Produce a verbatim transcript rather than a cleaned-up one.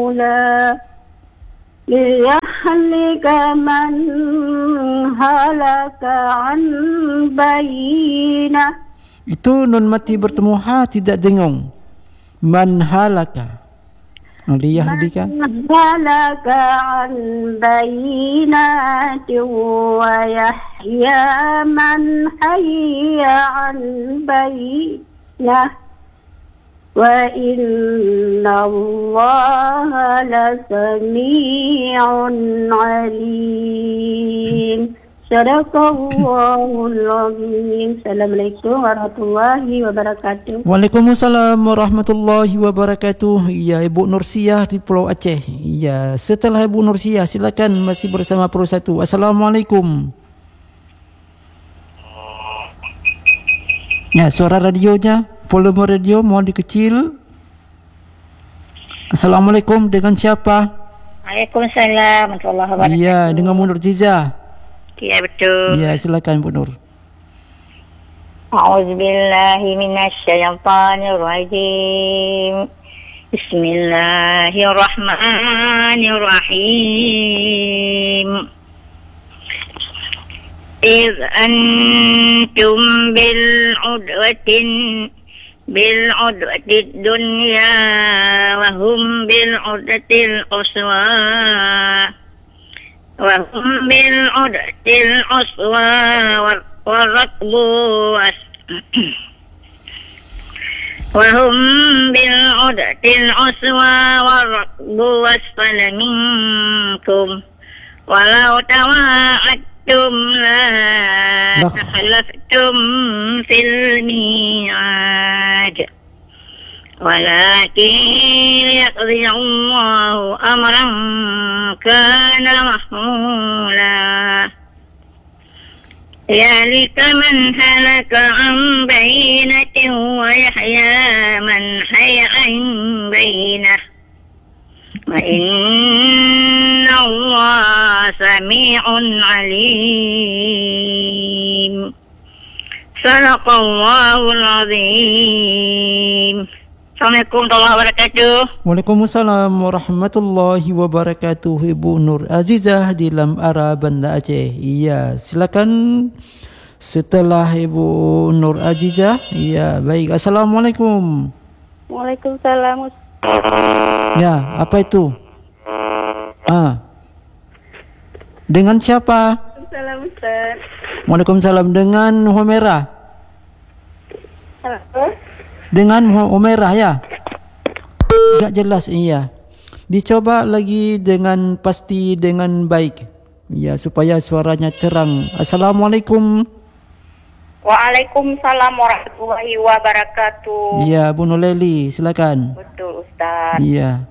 الأولى ليهلك من هلك عن بينة. Itu nun mati bertemu ha, tidak dengung. Man halaka. Liyahdika. Man halaka an bayinatin wa yahya man hayya an bayinah. Wa inna Allaha lasami'un alim. Sadaqallahul azim. Assalamualaikum warahmatullahi wabarakatuh. Waalaikumsalam warahmatullahi wabarakatuh. Ya, Ibu Nursiah di Pulau Aceh. Ya, setelah Ibu Nursiah silakan masih bersama Pro satu. Assalamualaikum. Ya, suara radionya, volume radio mohon dikecil. Assalamualaikum, dengan siapa? Waalaikumsalam warahmatullahi wabarakatuh. Ya, dengan Bu Nurjiza. Ya, betul. Ya, silakan Bu Nur. A'udzubillahi minasyaitonir rajim. Bismillahirrahmanirrahim. إذ أنتم بالعدوة بالعدوة الدنيا وهم بالعدوة القصوى وهم بالعدوة القصوى والركب وهم بالعدوة القصوى والركب أسفل منكم ولو تواعدتم لا تخلفتم في الميعاد ولكن ليقضي الله أمرا كان مفعولا ذلك من هلك عن بينة ويحيى من حي عن بينة وإن الله سميع عليم. صدق الله العظيم. Assalamualaikum warahmatullahi wabarakatuh. Waalaikumsalam warahmatullahi wabarakatuh. Ibu Nur Azizah di Lamara Banda Aceh. Iya, silakan setelah Ibu Nur Azizah. Iya, baik. Assalamualaikum. Waalaikumsalam. Ya, apa itu? Ah. Dengan siapa? Waalaikumsalam, Ustaz. Waalaikumsalam, dengan Humairah. Halo. Dengan Humairah ya? Enggak jelas, iya. Dicoba lagi dengan pasti dengan baik. Ya, supaya suaranya terang. Assalamualaikum. Waalaikumsalam warahmatullahi wabarakatuh. Iya, Bu Nuleli, silakan. Betul, Ustaz. Iya.